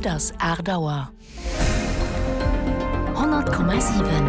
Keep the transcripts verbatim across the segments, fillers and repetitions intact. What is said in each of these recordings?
Et ass Erdauer hundert Komma sieben.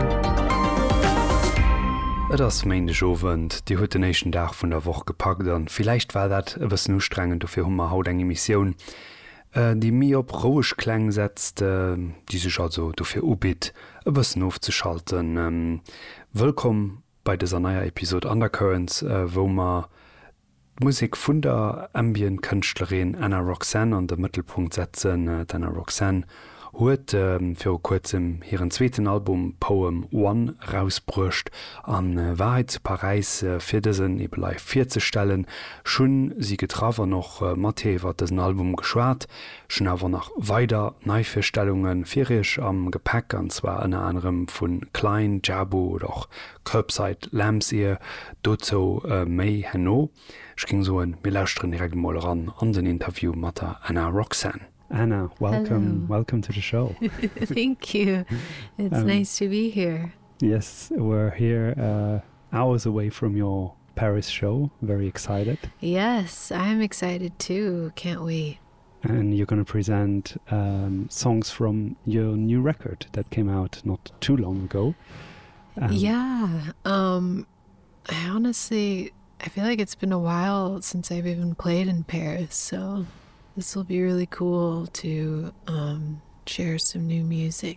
Et ass méende Jowend, Di huet den échen Dag vun der Woch gepackt an vielleicht war dat ewwers no strengend fir hummer haut eng Missionioun, äh, Di mi op roueg Kkleng setzt, äh, Di sech also do fir ubit ewwers ofzeschalten. Ähm, Wëllkom bei deser neier Episode Undercurrents, äh, wo ma Musik vun der Ambient-Kënchtlerin Anna Roxanne an den Mëttelpunkt setzen. Äh, Anna Roxanne huet ähm, fir kurzem hireieren zweeten Album Poem One rausbrucht an äh, Wahrheit zu Paris äh, firdessen e live vier ze stellen. Schon sie getrafer noch äh, Matthe wat dessen Album geschwaart, schon awer nach weiter Neifirstellungen firech am Gepäck, an zwar an anderem vun Klein, Jabo oder auch Curbside Lamsier, dozo äh, méi henno. Ich ging so en Millstrin direkt mal ran an den Interview mat Anna Roxanne. Anna, welcome, Hello. welcome to the show. Thank you. It's um, nice to be here. Yes, we're here uh, hours away from your Paris show. Very excited. Yes, I'm excited too. Can't wait. And you're going to present um, songs from your new record that came out not too long ago. Um, yeah. Um, I honestly, I feel like it's been a while since I've even played in Paris, so this will be really cool to um, share some new music.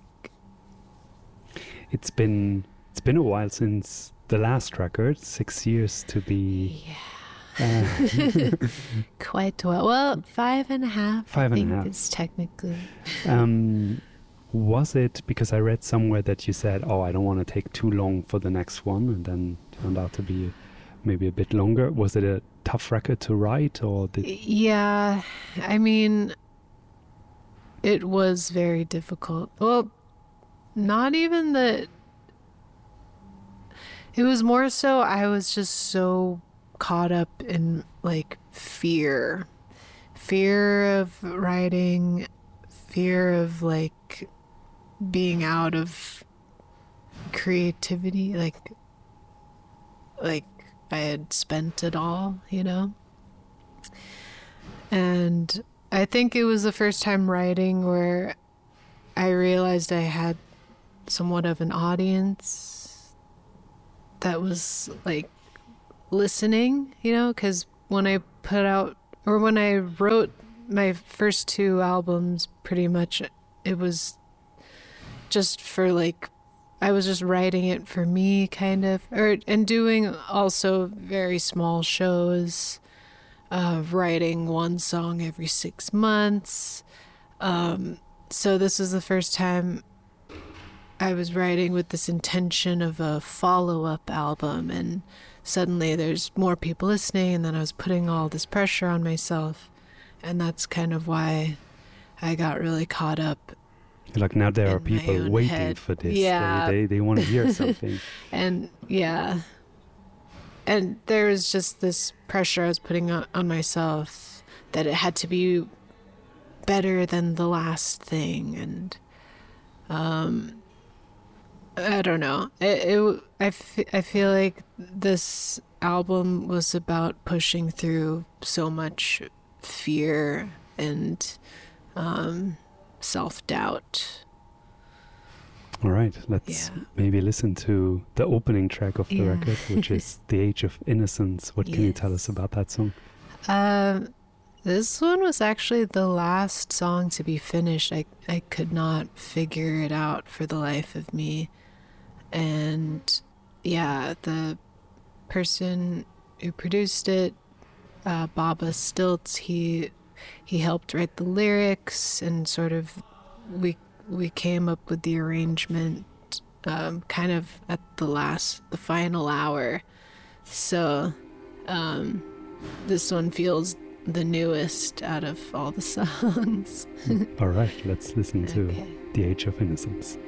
It's been it's been a while since the last record, six years to be. Yeah. Uh, Quite well. Well, five and a half. Five I and think a half. It's technically. um, was it because I read somewhere that you said, "Oh, I don't want to take too long for the next one," and then turned out to be maybe a bit longer? Was it a tough record to write, or did yeah I mean it was very difficult. Well, not even that, it was more so I was just so caught up in like fear fear of writing, fear of like being out of creativity, like like I had spent it all, you know? And I think it was the first time writing where I realized I had somewhat of an audience that was like listening, you know? Because when I put out, or when I wrote my first two albums, pretty much it was just for like, I was just writing it for me, kind of, or and doing also very small shows, uh, writing one song every six months. Um, so this was the first time I was writing with this intention of a follow-up album, and suddenly there's more people listening, and then I was putting all this pressure on myself, and that's kind of why I got really caught up. Like now there are people waiting head. for this. Yeah. They, they, they want to hear something. And yeah. And there was just this pressure I was putting on, on myself that it had to be better than the last thing. And um, I don't know. It, it, I, f I feel like this album was about pushing through so much fear and um, self-doubt. All right, let's yeah. maybe listen to the opening track of the yeah. record, which is The Age of Innocence. What can yes. you tell us about that song? Um, this one was actually the last song to be finished. I, I could not figure it out for the life of me. And yeah, the person who produced it, uh, Baba Stilts, he he helped write the lyrics, and sort of we we came up with the arrangement um, kind of at the last, the final hour. So um, this one feels the newest out of all the songs. All right, let's listen to okay. The Age of Innocence.